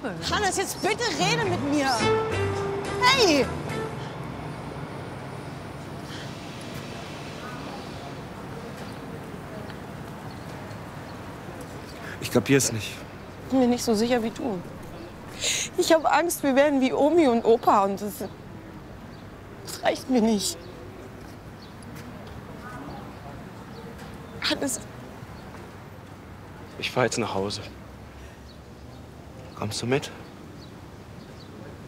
Hannes, jetzt bitte rede mit mir. Hey! Ich kapier's nicht. Ich bin mir nicht so sicher wie du. Ich habe Angst, wir werden wie Omi und Opa und das reicht mir nicht. Hannes, Ich fahr jetzt nach Hause. Kommst du mit?